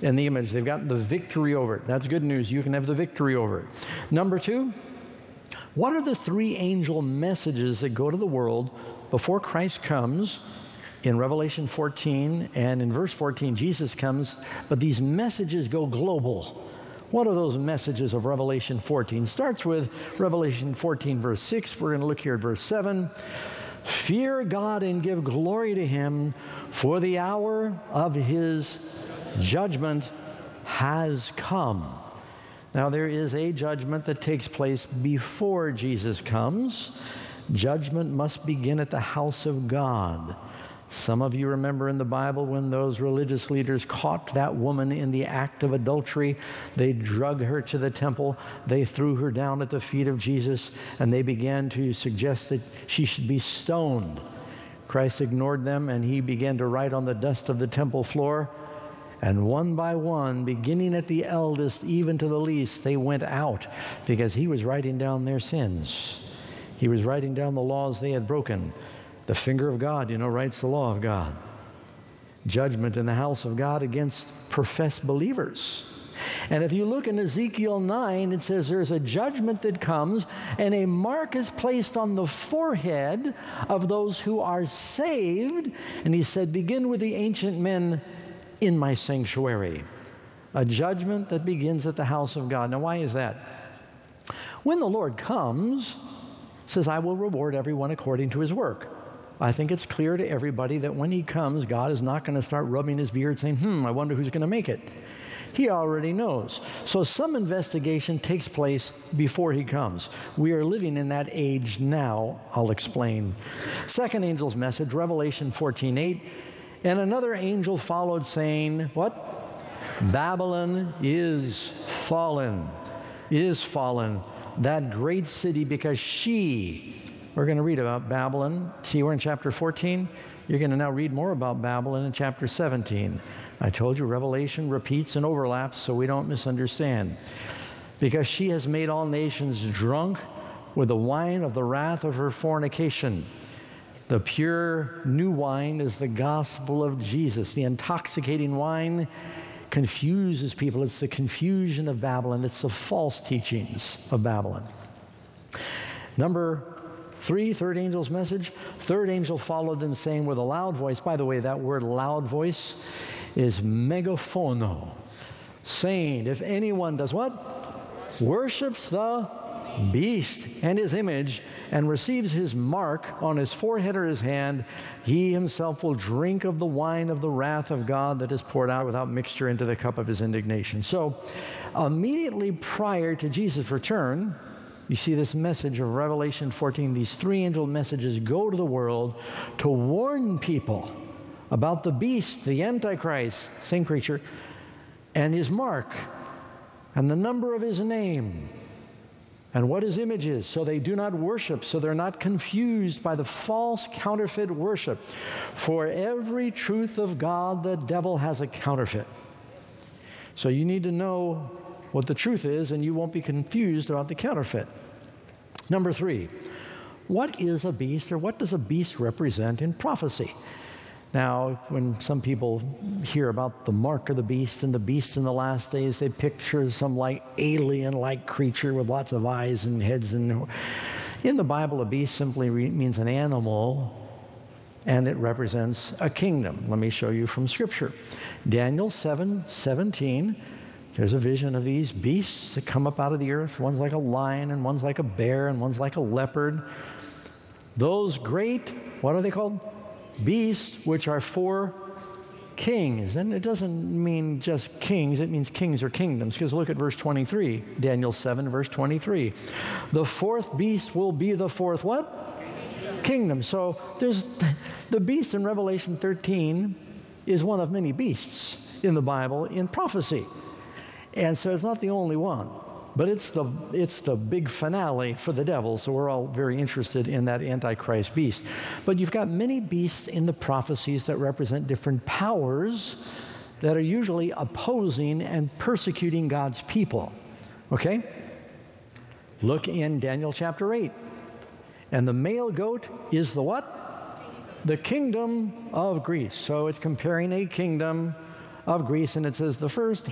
in the image. They've got the victory over it. That's good news. You can have the victory over it. Number two, what are the three angel messages that go to the world before Christ comes? In Revelation 14 and in verse 14, Jesus comes, but these messages go global. What are those messages of Revelation 14? Starts with Revelation 14, verse 6. We're going to look here at verse 7. Fear God and give glory to Him, for the hour of His judgment has come. Now, there is a judgment that takes place before Jesus comes. Judgment must begin at the house of God. Some of you remember in the Bible when those religious leaders caught that woman in the act of adultery. They drug her to the temple. They threw her down at the feet of Jesus, and they began to suggest that she should be stoned. Christ ignored them, and He began to write on the dust of the temple floor. And one by one, beginning at the eldest, even to the least, they went out because He was writing down their sins. He was writing down the laws they had broken. The finger of God, writes the law of God. Judgment in the house of God against professed believers. And if you look in Ezekiel 9, it says there's a judgment that comes, and a mark is placed on the forehead of those who are saved. And He said, begin with the ancient men in my sanctuary. A judgment that begins at the house of God. Now, why is that? When the Lord comes, it says, I will reward everyone according to his work. I think it's clear to everybody that when He comes, God is not going to start rubbing His beard saying, I wonder who's going to make it. He already knows. So some investigation takes place before He comes. We are living in that age now. I'll explain. Second angel's message, Revelation 14:8. And another angel followed, saying, what? Babylon is fallen, that great city, because we're going to read about Babylon. See, we're in chapter 14. You're going to now read more about Babylon in chapter 17. I told you Revelation repeats and overlaps so we don't misunderstand. Because she has made all nations drunk with the wine of the wrath of her fornication. The pure new wine is the gospel of Jesus. The intoxicating wine confuses people. It's the confusion of Babylon. It's the false teachings of Babylon. Number 3, third angel's message. Third angel followed them, saying with a loud voice. By the way, that word loud voice is megaphono. Saying, if anyone does what? Worships the beast and his image and receives his mark on his forehead or his hand, he himself will drink of the wine of the wrath of God that is poured out without mixture into the cup of His indignation. So, immediately prior to Jesus' return, you see this message of Revelation 14. These three angel messages go to the world to warn people about the beast, the Antichrist, same creature, and his mark, and the number of his name, and what his image is, so they do not worship, so they're not confused by the false counterfeit worship. For every truth of God, the devil has a counterfeit. So you need to know what the truth is, and you won't be confused about the counterfeit. Number 3, what is a beast, or what does a beast represent in prophecy? Now, when some people hear about the mark of the beast and the beast in the last days, they picture some alien-like creature with lots of eyes and heads. And in the Bible, a beast simply means an animal, and it represents a kingdom. Let me show you from Scripture. Daniel 7:17. There's a vision of these beasts that come up out of the earth. One's like a lion, and one's like a bear, and one's like a leopard. Those great, what are they called? Beasts, which are 4 kings. And it doesn't mean just kings, it means kings or kingdoms. Because look at verse 23, Daniel 7, verse 23. The 4th beast will be the 4th what? Kingdom. So there's the beast in Revelation 13 is one of many beasts in the Bible in prophecy. And so it's not the only one. But it's the big finale for the devil, so we're all very interested in that Antichrist beast. But you've got many beasts in the prophecies that represent different powers that are usually opposing and persecuting God's people. Okay? Look in Daniel chapter 8. And the male goat is the what? The kingdom of Greece. So it's comparing a kingdom of Greece. And it says the first